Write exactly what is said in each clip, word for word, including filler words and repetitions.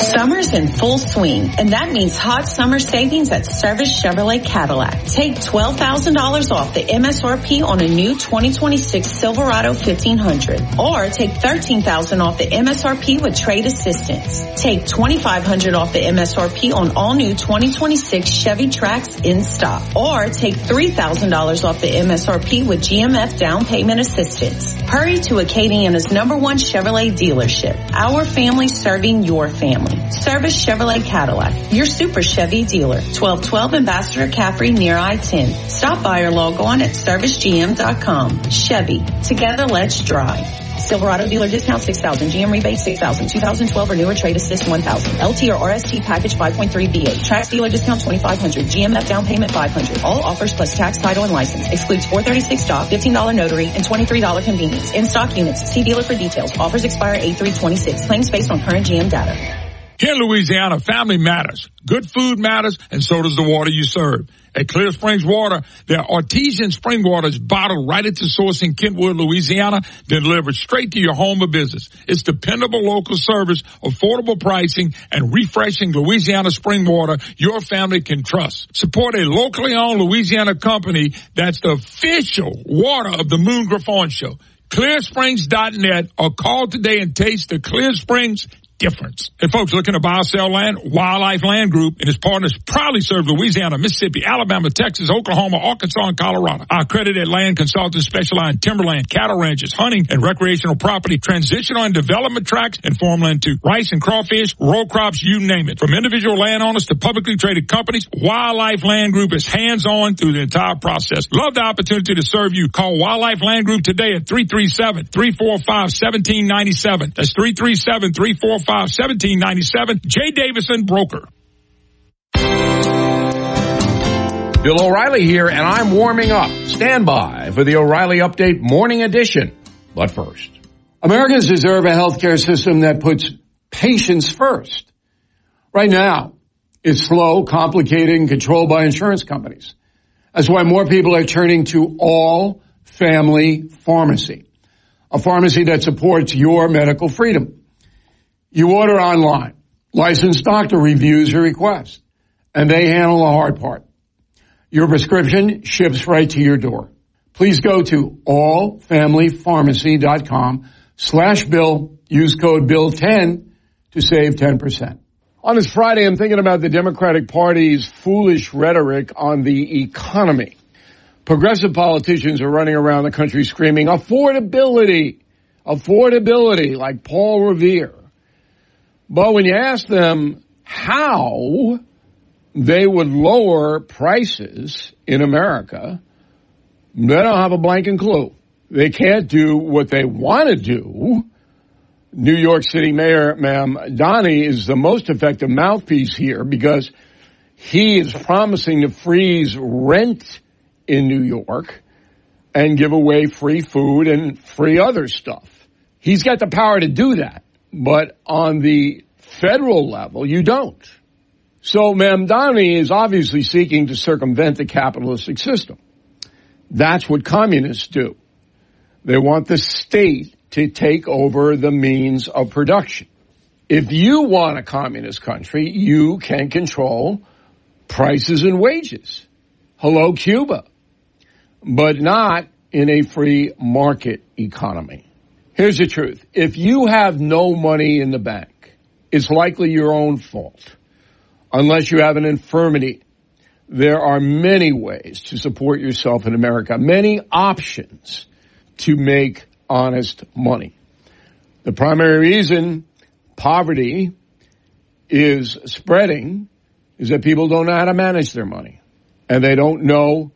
Summer's in full swing, and that means hot summer savings at Service Chevrolet Cadillac. Take twelve thousand dollars off the M S R P on a new twenty twenty-six Silverado fifteen hundred. Or take thirteen thousand dollars off the M S R P with trade assistance. Take twenty-five hundred dollars off the M S R P on all new twenty twenty-six Chevy Trax in stock. Or take three thousand dollars off the M S R P with G M F down payment assistance. Hurry to Acadiana's number one Chevrolet dealership. Our family serving your family. Service Chevrolet Cadillac, your super Chevy dealer. twelve twelve Ambassador Caffrey near I ten. Stop by or log on at service g m dot com. Chevy, together let's drive. Silverado dealer discount six thousand, G M rebate six thousand, two thousand twelve or newer trade assist one thousand, L T or R S T package five point three B eight, Trax dealer discount twenty-five hundred, G M F down payment five hundred. All offers plus tax, title, and license. Excludes four thirty-six dock, fifteen dollars notary, and twenty-three dollars convenience. In stock units. See dealer for details. Offers expire eight three twenty-six. Claims based on current G M data. Here in Louisiana, family matters. Good food matters, and so does the water you serve. At Clear Springs Water, their artesian spring water is bottled right at the source in Kentwood, Louisiana, then delivered straight to your home or business. It's dependable local service, affordable pricing, and refreshing Louisiana spring water your family can trust. Support a locally owned Louisiana company that's the official water of the Moon Griffon Show. clear springs dot net or call today and taste the Clear Springs difference. Hey, folks, looking to buy or sell land? Wildlife Land Group and its partners proudly serve Louisiana, Mississippi, Alabama, Texas, Oklahoma, Arkansas, and Colorado. Our accredited land consultants specialize in timberland, cattle ranches, hunting, and recreational property, transitional and development tracts, and farmland too. Rice and crawfish, row crops, you name it. From individual landowners to publicly traded companies, Wildlife Land Group is hands-on through the entire process. Love the opportunity to serve you. Call Wildlife Land Group today at three three seven, three four five, one seven nine seven. That's three three seven, three four five, one seven nine seven. Jay Davison, broker. Bill O'Reilly here, and I'm warming up. Stand by for the O'Reilly Update Morning Edition. But first, Americans deserve a healthcare system that puts patients first. Right now, it's slow, complicated, and controlled by insurance companies. That's why more people are turning to All Family Pharmacy, a pharmacy that supports your medical freedom. You order online. Licensed doctor reviews your request, and they handle the hard part. Your prescription ships right to your door. Please go to all family pharmacy dot com slash bill. Use code bill ten to save ten percent. On this Friday, I'm thinking about the Democratic Party's foolish rhetoric on the economy. Progressive politicians are running around the country screaming affordability, affordability, like Paul Revere. But when you ask them how they would lower prices in America, they don't have a blanking clue. They can't do what they want to do. New York City Mayor, Mamdani, is the most effective mouthpiece here because he is promising to freeze rent in New York and give away free food and free other stuff. He's got the power to do that. But on the federal level, you don't. So Mamdani is obviously seeking to circumvent the capitalistic system. That's what communists do. They want the state to take over the means of production. If you want a communist country, you can control prices and wages. Hello, Cuba. But not in a free market economy. Here's the truth. If you have no money in the bank, it's likely your own fault. Unless you have an infirmity, there are many ways to support yourself in America, many options to make honest money. The primary reason poverty is spreading is that people don't know how to manage their money, and they don't know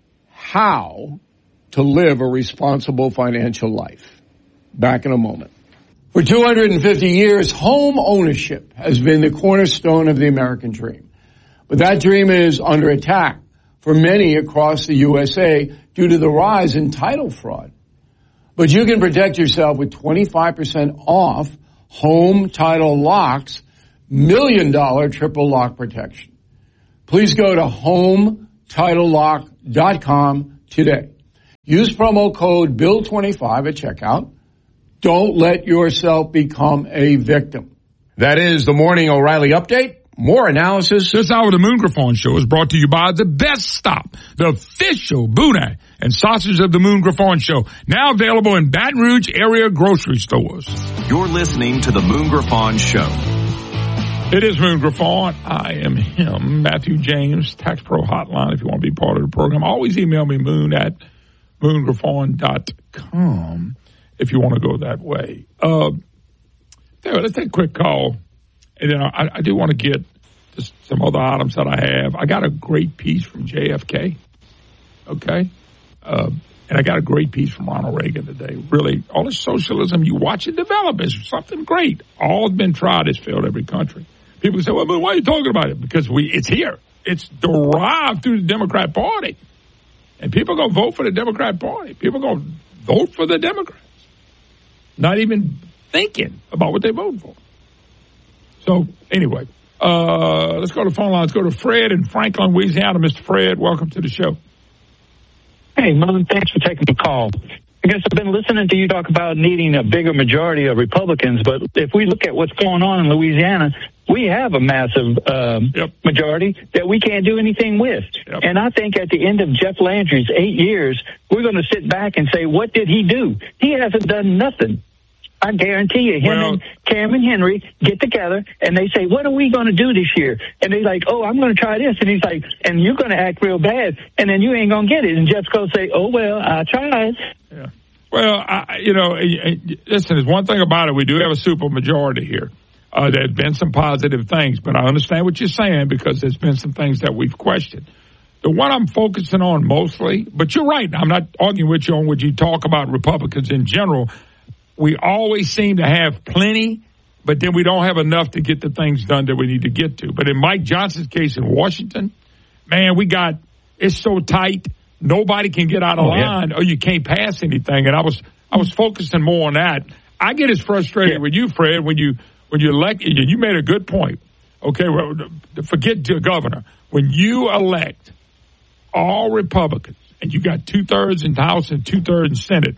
how to live a responsible financial life. Back in a moment. For two hundred fifty years, home ownership has been the cornerstone of the American dream. But that dream is under attack for many across the U S A due to the rise in title fraud. But you can protect yourself with twenty-five percent off home title locks, million dollar triple lock protection. Please go to home title lock dot com today. Use promo code bill twenty-five at checkout. Don't let yourself become a victim. That is the Morning O'Reilly Update. More analysis. This hour of the Moon Griffon Show is brought to you by The Best Stop, the official boudin and sausage of the Moon Griffon Show. Now available in Baton Rouge area grocery stores. You're listening to the Moon Griffon Show. It is Moon Griffon. I am him, Matthew James, Tax Pro Hotline. If you want to be part of the program, always email me, moon at moon griffon dot com, if you want to go that way. Uh, let's take a quick call. And then I, I do want to get to some other items that I have. I got a great piece from J F K, okay? Uh, and I got a great piece from Ronald Reagan today. Really, all this socialism, you watch it develop, is something great. All has been tried, has failed every country. People say, well, but why are you talking about it? Because we it's here. It's derived through the Democrat Party. And people are going to vote for the Democrat Party. People are going to vote for the Democrats, not even thinking about what they vote for. So, anyway, uh, let's go to the phone line. Let's go to Fred in Franklin, Louisiana. Mister Fred, welcome to the show. Hey, Moon, thanks for taking the call. I guess I've been listening to you talk about needing a bigger majority of Republicans, but if we look at what's going on in Louisiana, we have a massive um, yep. majority that we can't do anything with. Yep. And I think at the end of Jeff Landry's eight years, we're going to sit back and say, what did he do? He hasn't done nothing. I guarantee you, him well, and Cameron Henry get together and they say, what are we going to do this year? And they're like, oh, I'm going to try this. And he's like, and you're going to act real bad. And then you ain't going to get it. And Jeff's going to say, oh, well, I tried. Yeah. Well, I, you know, listen, there's one thing about it. We do have a super majority here. Uh, there have been some positive things, but I understand what you're saying because there's been some things that we've questioned. The one I'm focusing on mostly, but you're right. I'm not arguing with you on what you talk about Republicans in general. We always seem to have plenty, but then we don't have enough to get the things done that we need to get to. But in Mike Johnson's case in Washington, man, we got, it's so tight, nobody can get out of oh, line yeah. or you can't pass anything. And I was I was focusing more on that. I get as frustrated yeah. with you, Fred, when you when you elect, you made a good point. Okay, well, forget the governor. When you elect all Republicans and you got two-thirds in the House and two-thirds in Senate,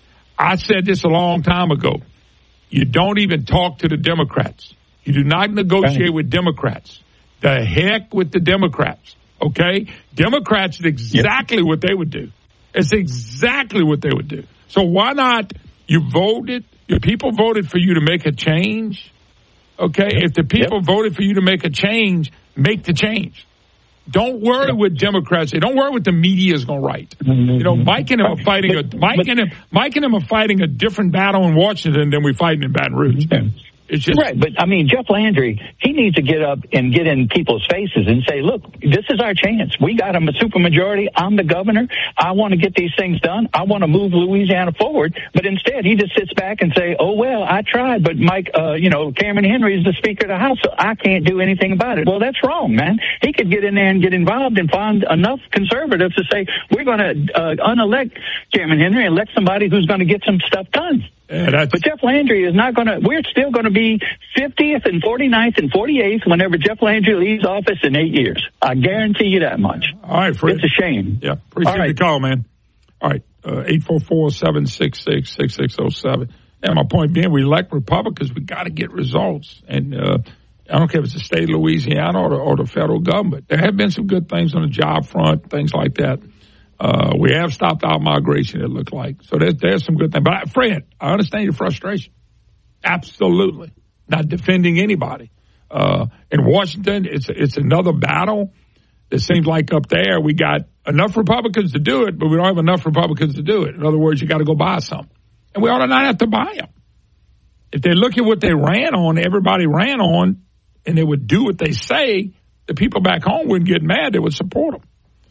I said this a long time ago. You don't even talk to the Democrats. You do not negotiate with Democrats. The heck with the Democrats, okay? Democrats is exactly yep. what they would do. It's exactly what they would do. So why not, you voted, your people voted for you to make a change, okay? Yep. If the people yep. voted for you to make a change, make the change. Don't worry yep. with Democrats. Don't worry what the media is going to write. Mm-hmm. You know, Mike and him are fighting but, a Mike but, and him. Mike and him are fighting a different battle in Washington than we're fighting in Baton Rouge. Mm-hmm. It's just, right, but I mean, Jeff Landry, he needs to get up and get in people's faces and say, look, this is our chance. We got a super majority. I'm the governor. I want to get these things done. I want to move Louisiana forward. But instead, he just sits back and say, oh, well, I tried, but Mike, uh, you know, Cameron Henry is the Speaker of the House, so I can't do anything about it. Well, that's wrong, man. He could get in there and get involved and find enough conservatives to say, we're going to uh, unelect Cameron Henry and elect somebody who's going to get some stuff done. Yeah, but Jeff Landry is not going to, we're still going to be fiftieth and forty-ninth and forty-eighth whenever Jeff Landry leaves office in eight years. I guarantee you that much. All right, Fred. It's a shame. Yeah, appreciate right. the call, man. All right, uh, eight four four, seven six six, six six zero seven. And my point being, we elect Republicans, we got to get results. And uh, I don't care if it's the state of Louisiana or the, or the federal government. There have been some good things on the job front, things like that. Uh, we have stopped our migration, it looked like. So there's, there's some good things. But, I, Fred, I understand your frustration. Absolutely. Not defending anybody. Uh, in Washington, it's it's another battle. It seems like up there we got enough Republicans to do it, but we don't have enough Republicans to do it. In other words, you got to go buy some. And we ought to not have to buy them. If they look at what they ran on, everybody ran on, and they would do what they say, the people back home wouldn't get mad. They would support them.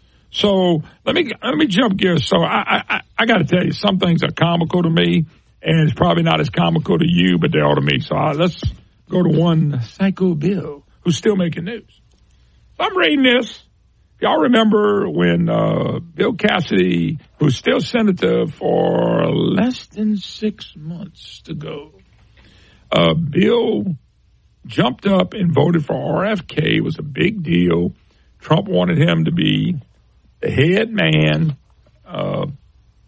So let me let me jump gears. So I I, I got to tell you, some things are comical to me, and it's probably not as comical to you, but they are to me. So I, let's go to one Psycho Bill, who's still making news. So I'm reading this. Y'all remember when uh, Bill Cassidy, who's still senator for less than six months to go, uh, Bill jumped up and voted for R F K. It was a big deal. Trump wanted him to be the head man. Uh,